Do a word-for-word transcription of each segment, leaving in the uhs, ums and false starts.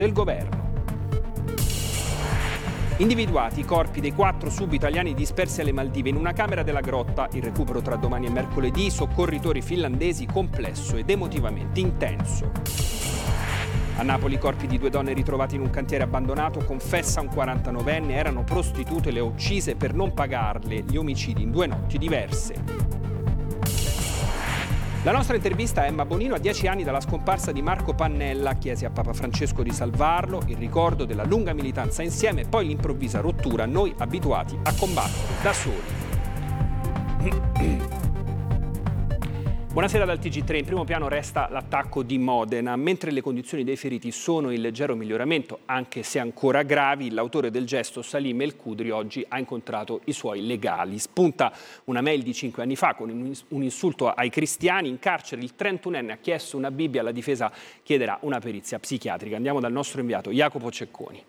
del governo. Individuati i corpi dei quattro sub-italiani dispersi alle Maldive in una camera della grotta. Il recupero tra domani e mercoledì. Soccorritori finlandesi, complesso ed emotivamente intenso. A Napoli i corpi di due donne ritrovati in un cantiere abbandonato. Confessa un quarantanovenne, erano prostitute, le ha uccise per non pagarle. Gli omicidi in due notti diverse. La nostra intervista a Emma Bonino a dieci anni dalla scomparsa di Marco Pannella. Chiese a Papa Francesco di salvarlo, il ricordo della lunga militanza insieme, poi l'improvvisa rottura, noi abituati a combattere da soli. Buonasera dal T G tre. In primo piano resta l'attacco di Modena. Mentre le condizioni dei feriti sono in leggero miglioramento, anche se ancora gravi, l'autore del gesto, Salim El Khudri, oggi ha incontrato i suoi legali. Spunta una mail di cinque anni fa con un insulto ai cristiani. In carcere il trentunenne ha chiesto una Bibbia, la difesa chiederà una perizia psichiatrica. Andiamo dal nostro inviato Jacopo Cecconi.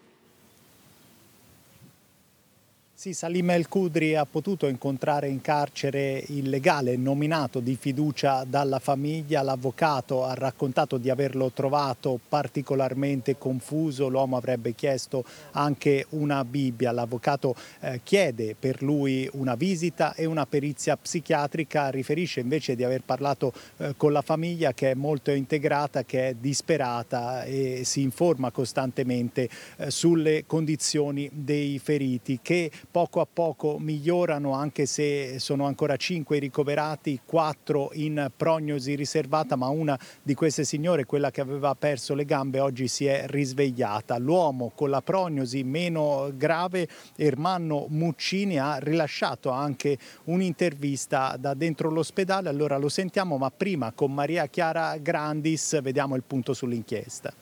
Sì, Salim El Khudri ha potuto incontrare in carcere il legale nominato di fiducia dalla famiglia. L'avvocato ha raccontato di averlo trovato particolarmente confuso. L'uomo avrebbe chiesto anche una Bibbia. L'avvocato eh, chiede per lui una visita e una perizia psichiatrica. Riferisce invece di aver parlato eh, con la famiglia, che è molto integrata, che è disperata e si informa costantemente eh, sulle condizioni dei feriti, che poco a poco migliorano, anche se sono ancora cinque i ricoverati, quattro in prognosi riservata, ma una di queste signore, quella che aveva perso le gambe, oggi si è risvegliata. L'uomo con la prognosi meno grave, Ermanno Muccini, ha rilasciato anche un'intervista da dentro l'ospedale. Allora lo sentiamo, ma prima con Maria Chiara Grandis vediamo il punto sull'inchiesta.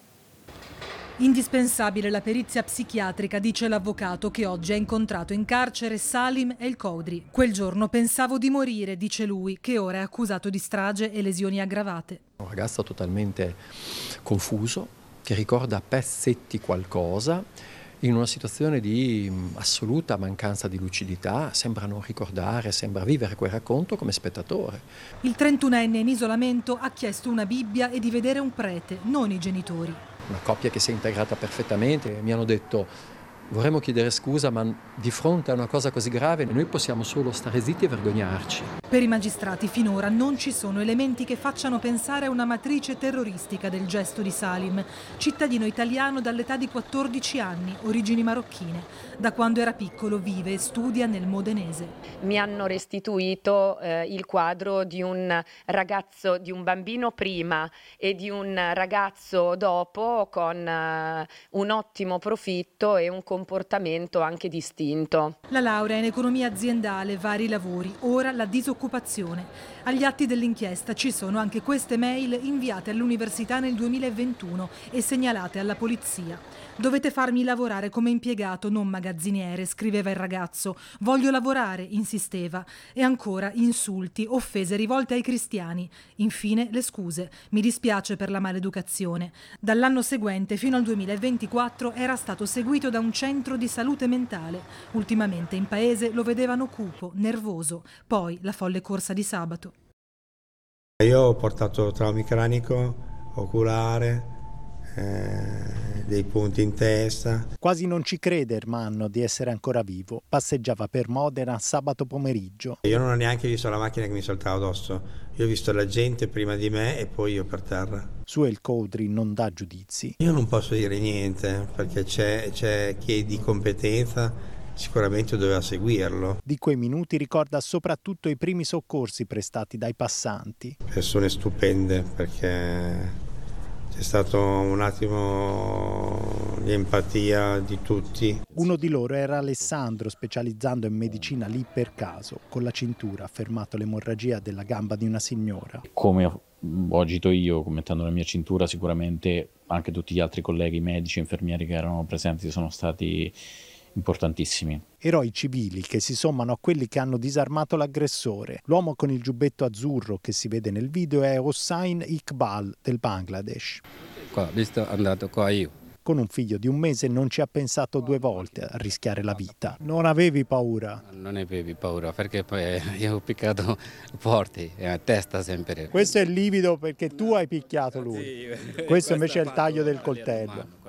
Indispensabile la perizia psichiatrica, dice l'avvocato, che oggi ha incontrato in carcere Salim El Khudri. Quel giorno pensavo di morire, dice lui, che ora è accusato di strage e lesioni aggravate. Un ragazzo totalmente confuso, che ricorda a pezzetti qualcosa, in una situazione di assoluta mancanza di lucidità, sembra non ricordare, sembra vivere quel racconto come spettatore. Il trentunenne in isolamento ha chiesto una Bibbia e di vedere un prete, non i genitori. Una coppia che si è integrata perfettamente. Mi hanno detto: vorremmo chiedere scusa, ma di fronte a una cosa così grave noi possiamo solo stare zitti e vergognarci. Per i magistrati finora non ci sono elementi che facciano pensare a una matrice terroristica del gesto di Salim, cittadino italiano dall'età di quattordici anni, origini marocchine. Da quando era piccolo vive e studia nel modenese. Mi hanno restituito eh, il quadro di un ragazzo, di un bambino prima e di un ragazzo dopo, con uh, un ottimo profitto e un comportamento anche distinto. La laurea in economia aziendale, vari lavori, ora la disoccupazione. Agli atti dell'inchiesta ci sono anche queste mail inviate all'università nel duemilaventuno e segnalate alla polizia. Dovete farmi lavorare come impiegato, non magazziniere, scriveva il ragazzo. Voglio lavorare, insisteva. E ancora insulti, offese rivolte ai cristiani. Infine le scuse. Mi dispiace per la maleducazione. Dall'anno seguente fino al duemilaventiquattro era stato seguito da un centro di salute mentale. Ultimamente in paese lo vedevano cupo, nervoso. Poi la folle corsa di sabato. Io ho portato traumi cranico, oculare, eh, dei punti in testa. Quasi non ci crede Ermanno di essere ancora vivo. Passeggiava per Modena sabato pomeriggio. Io non ho neanche visto la macchina che mi saltava addosso. Io ho visto la gente prima di me e poi io per terra. Su El Khudri non dà giudizi. Io non posso dire niente perché c'è, c'è chi è di competenza. Sicuramente doveva seguirlo. Di quei minuti ricorda soprattutto i primi soccorsi prestati dai passanti. Persone stupende, perché c'è stato un attimo di empatia di tutti. Uno di loro era Alessandro, specializzando in medicina lì per caso. Con la cintura ha fermato l'emorragia della gamba di una signora. Come ho agito io, commentando la mia cintura, sicuramente anche tutti gli altri colleghi medici e infermieri che erano presenti sono stati importantissimi. Eroi civili che si sommano a quelli che hanno disarmato l'aggressore. L'uomo con il giubbetto azzurro che si vede nel video è Hossain Iqbal del Bangladesh. Qua, visto, andato qua io. con un figlio di un mese non ci ha pensato due volte a rischiare la vita. Non avevi paura? Non avevi paura perché poi io ho piccato forte, a testa sempre. Questo è il livido perché tu hai picchiato lui. Questo invece è il taglio del coltello.